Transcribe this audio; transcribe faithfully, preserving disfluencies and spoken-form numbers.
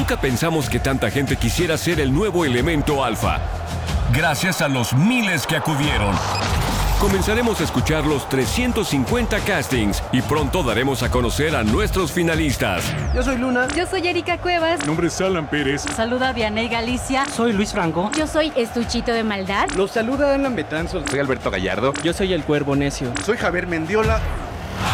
Nunca pensamos que tanta gente quisiera ser el nuevo elemento alfa. Gracias a los miles que acudieron. Comenzaremos a escuchar los trescientos cincuenta castings y pronto daremos a conocer a nuestros finalistas. Yo soy Luna. Yo soy Erika Cuevas. Mi nombre es Alan Pérez. Saluda a Vianey Galicia. Soy Luis Franco. Yo soy Estuchito de Maldad. Los saluda Alan Betanzos. Soy Alberto Gallardo. Yo soy el Cuervo Necio. Soy Javier Mendiola.